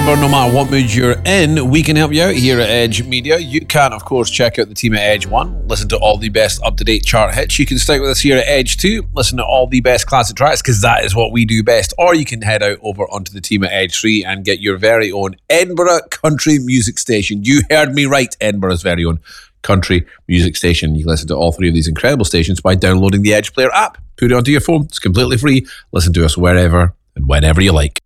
remember, no matter what mood you're in, we can help you out here at Edge Media. You can, of course, check out the team at Edge 1, listen to all the best up-to-date chart hits. You can stick with us here at Edge 2, listen to all the best classic tracks, because that is what we do best. Or you can head out over onto the team at Edge 3 and get your very own Edinburgh country music station. You heard me right, Edinburgh's very own country music station. You can listen to all three of these incredible stations by downloading the Edge Player app. Put it onto your phone. It's completely free. Listen to us wherever and whenever you like.